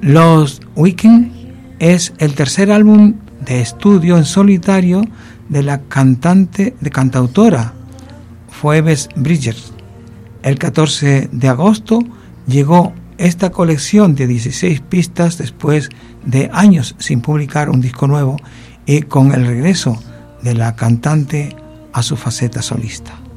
Lost Weekend es el tercer álbum de estudio en solitario de la cantautora Phoebe Bridgers. El 14 de agosto llegó esta colección de 16 pistas después de años sin publicar un disco nuevo y con el regreso de la cantante a su faceta solista.